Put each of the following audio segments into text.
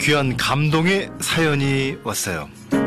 귀한 감동의 사연이 왔어요.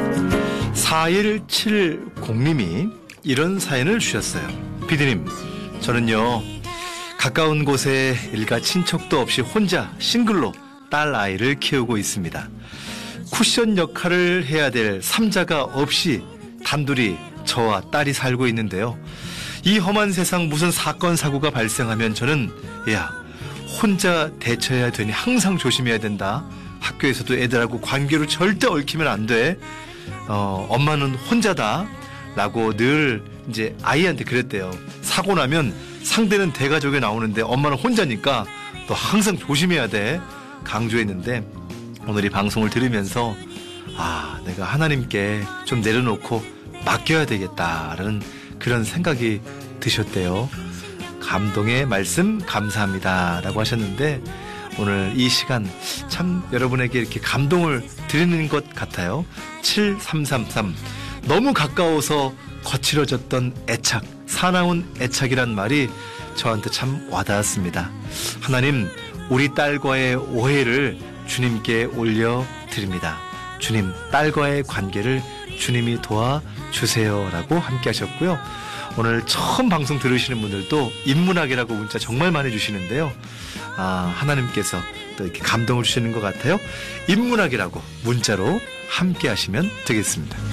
4170님이 이런 사연을 주셨어요. 피디님, 저는요 가까운 곳에 일가 친척도 없이 혼자 싱글로 딸 아이를 키우고 있습니다. 쿠션 역할을 해야 될 삼자가 없이 단둘이 저와 딸이 살고 있는데요. 이 험한 세상 무슨 사건 사고가 발생하면 저는 야, 혼자 대처해야 되니 항상 조심해야 된다. 학교에서도 애들하고 관계로 절대 얽히면 안 돼. 엄마는 혼자다. 라고 늘 이제 아이한테 그랬대요. 사고 나면 상대는 대가족에 나오는데 엄마는 혼자니까 너 항상 조심해야 돼. 강조했는데 오늘 이 방송을 들으면서 내가 하나님께 좀 내려놓고 맡겨야 되겠다라는 그런 생각이 드셨대요. 감동의 말씀 감사합니다 라고 하셨는데 오늘 이 시간 참 여러분에게 이렇게 감동을 드리는 것 같아요. 7333 너무 가까워서 거칠어졌던 애착, 사나운 애착이란 말이 저한테 참 와닿았습니다. 하나님, 우리 딸과의 오해를 주님께 올려드립니다. 주님, 딸과의 관계를 주님이 도와주세요 라고 함께 하셨고요. 오늘 처음 방송 들으시는 분들도 인문학이라고 문자 정말 많이 주시는데요. 하나님께서 또 이렇게 감동을 주시는 것 같아요. 인문학이라고 문자로 함께 하시면 되겠습니다.